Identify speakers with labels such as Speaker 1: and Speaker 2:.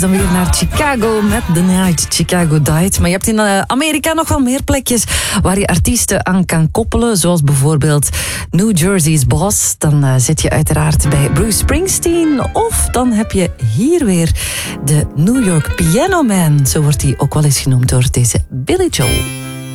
Speaker 1: Dan weer naar Chicago met The Night Chicago Died. Maar je hebt in Amerika nog wel meer plekjes waar je artiesten aan kan koppelen. Zoals bijvoorbeeld New Jersey's Boss. Dan zit je uiteraard bij Bruce Springsteen. Of dan heb je hier weer de New York Piano Man. Zo wordt hij ook wel eens genoemd door deze Billy Joel.